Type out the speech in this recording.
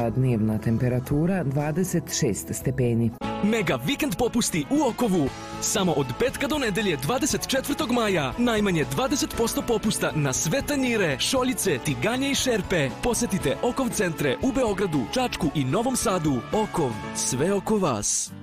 dnevna temperatura 26 stepeni. Mega vikend popusti u Okovu. Samo od petka do nedelje 24. maja. Najmanje 20% popusta na sve tanjire, šoljice, tiganje i šerpe. Posetite Okov centre u Beogradu, Čačku i Novom Sadu. Okov, sve oko vas.